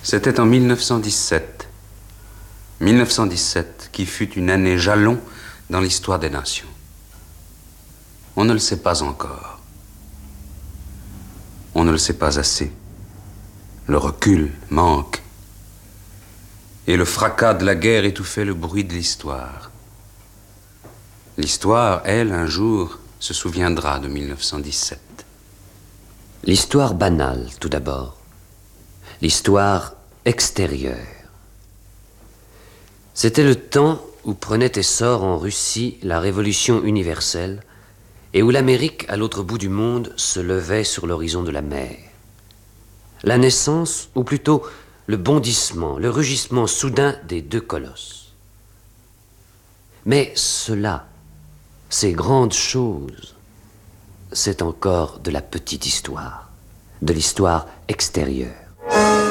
C'était en 1917. 1917, qui fut une année jalon dans l'histoire des nations. On ne le sait pas encore. On ne le sait pas assez. Le recul manque. Et le fracas de la guerre étouffait le bruit de l'histoire. L'histoire, elle, un jour, se souviendra de 1917. L'histoire banale, tout d'abord. L'histoire extérieure. C'était le temps où prenait essor en Russie la révolution universelle et où l'Amérique, à l'autre bout du monde, se levait sur l'horizon de la mer. La naissance, ou plutôt le bondissement, le rugissement soudain des deux colosses. Mais cela, ces grandes choses, c'est encore de la petite histoire, de l'histoire extérieure.